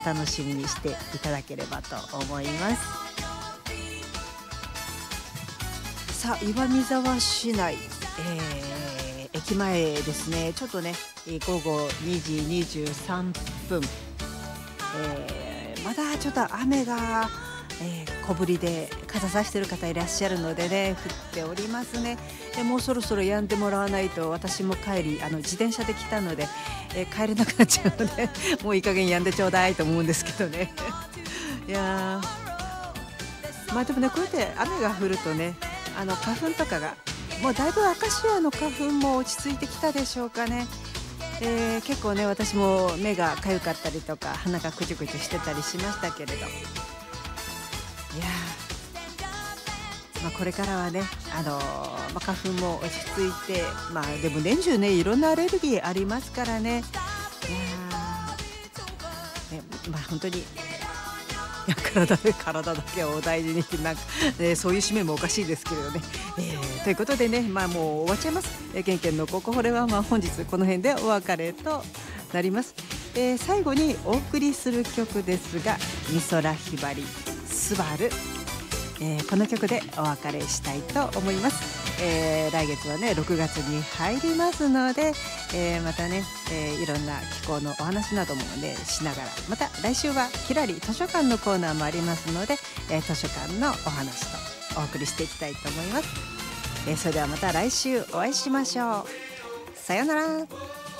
楽しみにしていただければと思います。さあ、岩見沢市内、駅前ですね。ちょっとね、午後2時23分、まだちょっと雨が、小降りで傘さしてる方いらっしゃるのでね、降っておりますね。もうそろそろ止んでもらわないと、私も帰り自転車で来たので、帰れなくなっちゃうのでもういい加減止んでちょうだいと思うんですけどねいやまあでもね、こうやって雨が降るとね、花粉とかがもうだいぶアカシアの花粉も落ち着いてきたでしょうかね。結構ね、私も目がかゆかったりとか鼻がくちゅくちゅしてたりしましたけれど、いやこれからはね、花粉も落ち着いて、でも年中ね、いろんなアレルギーありますからね。いや本当に体だけをお大事にってなんか、そういう締めもおかしいですけれどね。ということでね、もう終わっちゃいます。ケンケンのここ掘れは本日この辺でお別れとなります。最後にお送りする曲ですが、美空ひばりスバル、この曲でお別れしたいと思います。来月はね6月に入りますので、またね、いろんな気候のお話などもねしながら、また来週はきらり図書館のコーナーもありますので、図書館のお話とお送りしていきたいと思います。それではまた来週お会いしましょう。さようなら。